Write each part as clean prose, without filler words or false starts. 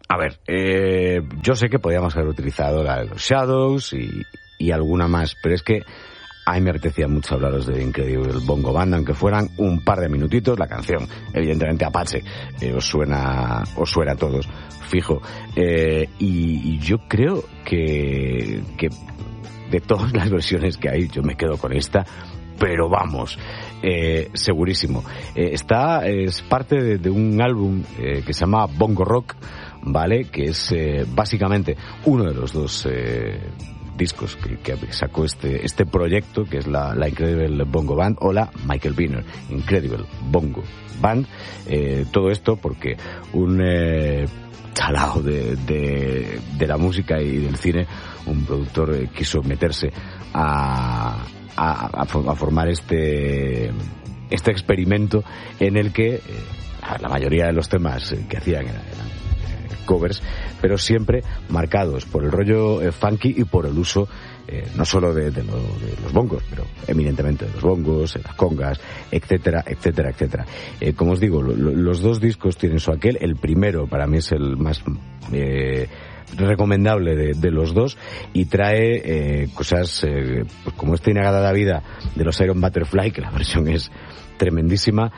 A ver, yo sé que podíamos haber utilizado la de los Shadows y alguna más, pero es que a mí me apetecía mucho hablaros de Incredible Bongo Band, aunque fueran un par de minutitos. La canción, evidentemente, Apache, os suena a todos, fijo. Y yo creo que de todas las versiones que hay, yo me quedo con esta, pero vamos, segurísimo. Es parte de un álbum que se llama Bongo Rock, ¿vale? Que es básicamente uno de los dos discos que sacó este proyecto, que es la Incredible Bongo Band, o la Michael Wiener Incredible Bongo Band. Todo esto porque un chalao de la música y del cine, un productor, quiso meterse a formar este experimento en el que la mayoría de los temas que hacían eran covers, pero siempre marcados por el rollo funky y por el uso no solo de los bongos, pero eminentemente de los bongos, las congas, etcétera, etcétera, etcétera. Como os digo, los dos discos tienen su aquel. El primero para mí es el más recomendable de los dos, y trae cosas pues como esta inagada vida de los Iron Butterfly, que la versión es tremendísima.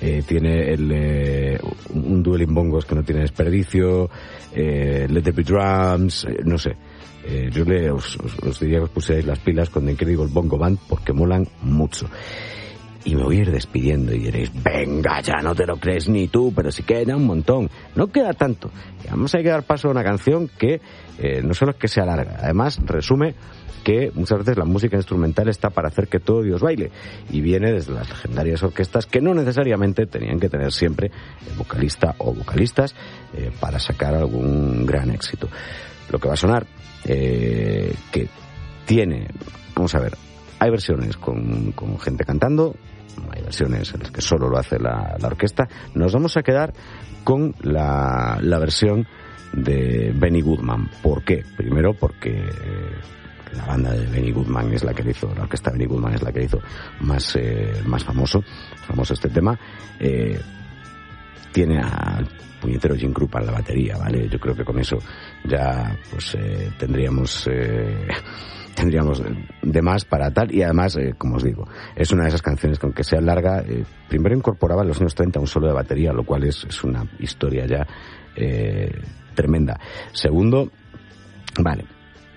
Tiene un dueling bongos que no tiene desperdicio, Let There Be Drums, no sé. Yo os diría que os pusierais las pilas con The Incredible Bongo Band, porque molan mucho. Y me voy a ir despidiendo y diréis, venga, ya no te lo crees ni tú, pero sí queda un montón. No queda tanto. Y además hay que dar paso a una canción que no solo es que sea larga, además resume que muchas veces la música instrumental está para hacer que todo Dios baile, y viene desde las legendarias orquestas, que no necesariamente tenían que tener siempre el vocalista o vocalistas para sacar algún gran éxito. Lo que va a sonar, que tiene, vamos a ver, hay versiones con gente cantando, hay versiones en las que solo lo hace la orquesta. Nos vamos a quedar con la versión de Benny Goodman. ¿Por qué? Primero porque la banda de Benny Goodman es la que le hizo, la orquesta de Benny Goodman es la que le hizo más famoso este tema. Tiene al puñetero Jim Krupa en la batería, ¿vale? Yo creo que con eso ya pues tendríamos de más para tal. Y además, como os digo, es una de esas canciones que, aunque sea larga, primero incorporaba en los años 30 un solo de batería, lo cual es una historia ya tremenda. Segundo, vale,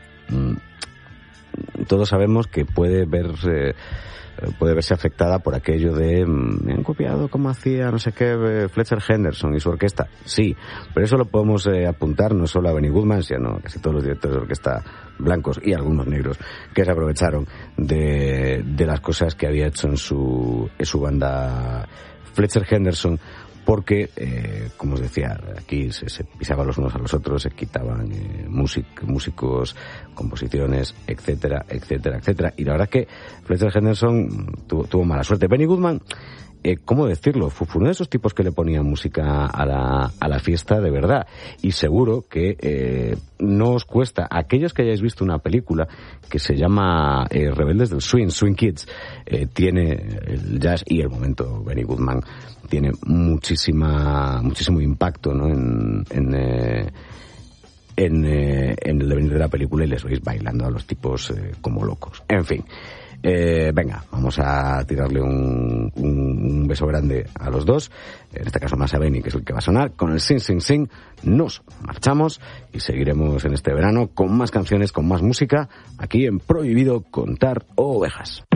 todos sabemos que puede verse afectada por aquello de me han copiado como hacía no sé qué Fletcher Henderson y su orquesta. Sí, pero eso lo podemos apuntar no solo a Benny Goodman, sino a casi todos los directores de orquesta blancos y algunos negros que se aprovecharon de las cosas que había hecho en su banda Fletcher Henderson, porque, como os decía, aquí se pisaban los unos a los otros, se quitaban músicos, composiciones, etcétera, etcétera, etcétera. Y la verdad es que Fletcher Henderson tuvo mala suerte. Benny Goodman, ¿cómo decirlo? Fue uno de esos tipos que le ponían música a la fiesta de verdad. Y seguro que no os cuesta, aquellos que hayáis visto una película que se llama Rebeldes del Swing Kids, tiene el jazz y el momento Benny Goodman tiene muchísimo impacto, ¿no? en el devenir de la película, y les veis bailando a los tipos como locos. En fin, venga, vamos a tirarle un beso grande a los dos, en este caso más a Benny, que es el que va a sonar. Con el Sing Sing Sing nos marchamos y seguiremos en este verano con más canciones, con más música, aquí en Prohibido Contar Ovejas.